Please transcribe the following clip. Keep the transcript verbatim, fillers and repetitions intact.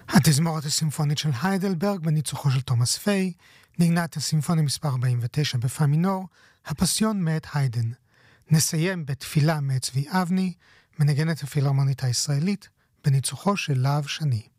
התזמורת הסימפונית של היידלברג בניצוחו של תומאס פיי, נגנת הסימפוניה מספר ארבעים ותשע בפא מינור, הפסיון מאת היידן. נסיים בתפילה מאת צבי אבני, מנגנת הפילהרמונית הישראלית, בניצוחו של להב שני.